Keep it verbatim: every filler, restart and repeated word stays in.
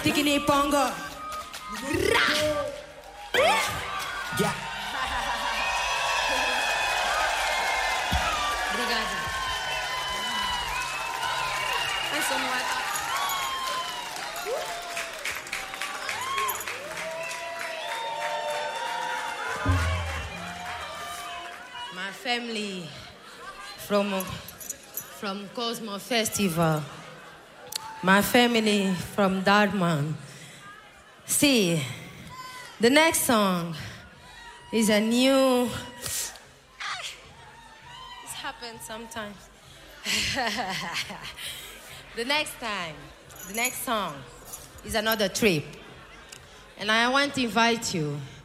Tikini Pongo. Yeah. Obrigada. Ai, sou moeda. My family from from Cosmo Festival. My family from Dartmouth. See, the next song is a new. This happens sometimes. The next time, the next song is another trip, and I want to invite you